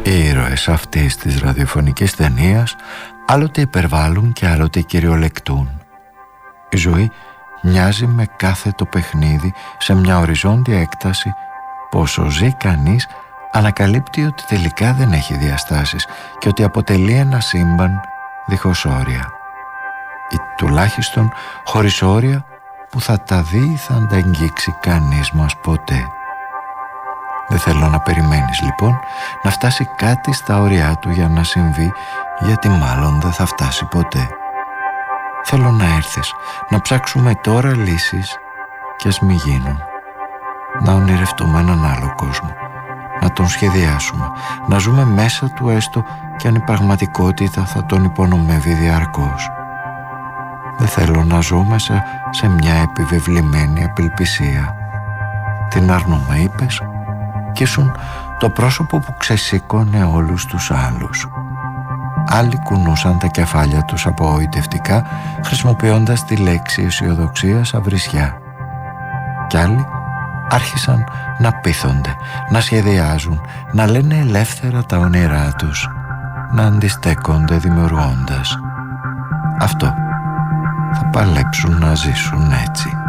Οι ήρωες αυτής της ραδιοφωνικής ταινίας άλλοτε υπερβάλλουν και άλλοτε κυριολεκτούν. Η ζωή μοιάζει με κάθετο παιχνίδι σε μια οριζόντια έκταση που όσο ζει κανείς ανακαλύπτει ότι τελικά δεν έχει διαστάσεις και ότι αποτελεί ένα σύμπαν δίχως όρια. Ή τουλάχιστον χωρίς όρια που θα τα δει ή θα τα αγγίξει κανείς μας ποτέ. Δεν θέλω να περιμένεις λοιπόν να φτάσει κάτι στα όρια του για να συμβεί, γιατί μάλλον δεν θα φτάσει ποτέ. Θέλω να έρθεις, να ψάξουμε τώρα λύσεις κι ας μη γίνουν. Να ονειρευτούμε έναν άλλο κόσμο, να τον σχεδιάσουμε, να ζούμε μέσα του έστω κι αν η πραγματικότητα θα τον υπονομεύει διαρκώς. Δεν θέλω να ζω μέσα σε μια επιβεβλημένη απελπισία. Την αρνούμε, είπες, κι ήσουν το πρόσωπο που ξεσήκωνε όλους τους άλλους. Άλλοι κουνούσαν τα κεφάλια τους απογοητευτικά χρησιμοποιώντας τη λέξη αισιοδοξία σαν βρισιά. Κι άλλοι άρχισαν να πείθονται, να σχεδιάζουν, να λένε ελεύθερα τα όνειρά τους, να αντιστέκονται δημιουργώντας. Αυτό θα παλέψουν να ζήσουν έτσι.